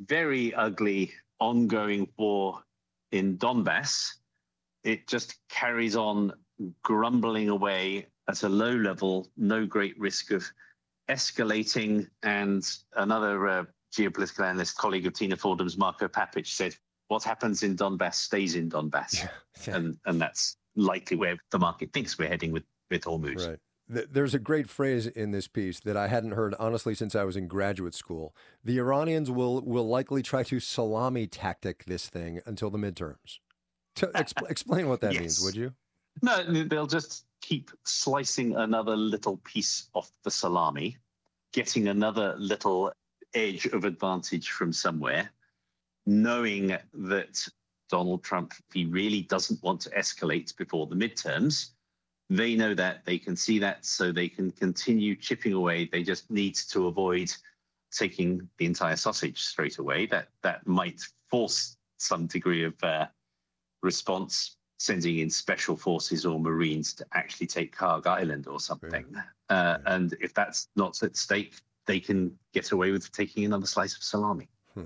very ugly ongoing war in Donbass. It just carries on grumbling away at a low level, no great risk of escalating. And another geopolitical analyst, colleague of Tina Fordham's, Marco Papic, said, what happens in Donbass stays in Donbass. Yeah. And that's likely where the market thinks we're heading with Hormuz. Right. There's a great phrase in this piece that I hadn't heard, honestly, since I was in graduate school. The Iranians will likely try to salami tactic this thing until the midterms. Explain what that means, would you? No, they'll just keep slicing another little piece off the salami, getting another little edge of advantage from somewhere, knowing that Donald Trump, if he really doesn't want to escalate before the midterms, they know that, they can see that, so they can continue chipping away. They just need to avoid taking the entire sausage straight away. That might force some degree of response, sending in special forces or Marines to actually take Karg Island or something. And if that's not at stake, they can get away with taking another slice of salami.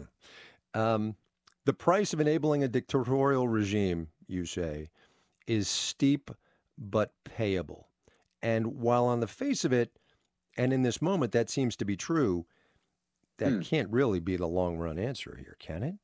The price of enabling a dictatorial regime, you say, is steep but payable. And while on the face of it, and in this moment, that seems to be true, that can't really be the long-run answer here, can it?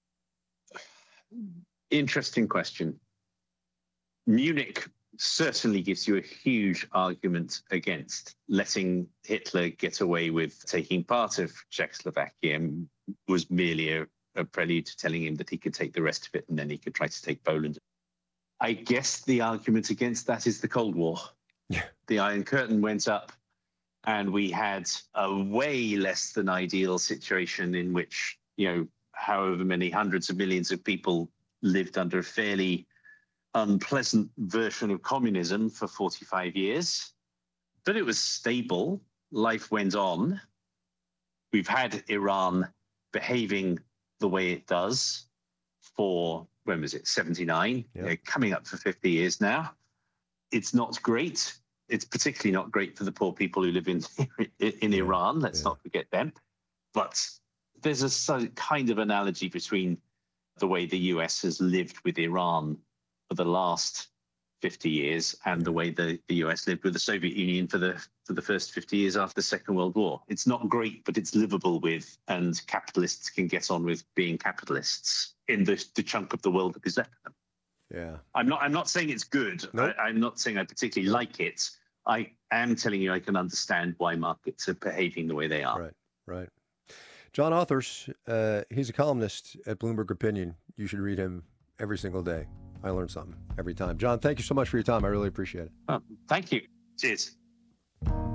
Interesting question. Munich certainly gives you a huge argument against letting Hitler get away with taking part of Czechoslovakia, and was merely a prelude to telling him that he could take the rest of it and then he could try to take Poland. I guess the argument against that is the Cold War. The Iron Curtain went up and we had a way less than ideal situation in which, however many hundreds of millions of people lived under a fairly unpleasant version of communism for 45 years. But it was stable. Life went on. We've had Iran behaving the way it does for, when was it, 79? Coming up for 50 years now. It's not great. It's particularly not great for the poor people who live in Iran. Let's not forget them. But there's a kind of analogy between the way the US has lived with Iran for the last 50 years and the way the US lived with the Soviet Union for the first 50 years after the Second World War. It's not great, but it's livable with, and capitalists can get on with being capitalists in the chunk of the world that is left of them. Yeah. I'm not saying it's good. Nope. I'm not saying I particularly like it. I am telling you I can understand why markets are behaving the way they are. Right. John Authers, he's a columnist at Bloomberg Opinion. You should read him every single day. I learn something every time. John, thank you so much for your time. I really appreciate it. Thank you. Cheers.